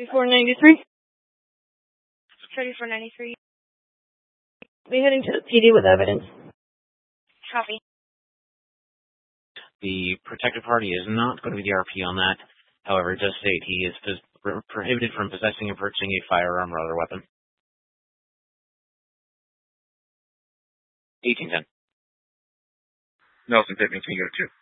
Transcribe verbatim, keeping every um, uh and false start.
thirty-four ninety-three. thirty-four ninety-three. We're heading to the P D with evidence. Copy. The protected party is not going to be the R P on that. However, it does state he is pos- prohibited from possessing and purchasing a firearm or other weapon. eighteen ten. Nelson Pittman, can you go to two?